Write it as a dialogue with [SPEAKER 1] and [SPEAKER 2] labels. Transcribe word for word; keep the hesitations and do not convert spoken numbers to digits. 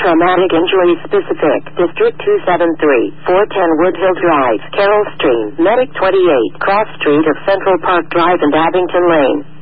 [SPEAKER 1] Traumatic Injury Specific, District two seven three, four ten Woodhill Drive, Carroll Stream, Medic twenty-eight, Cross Street of Central Park Drive and Abington Lane.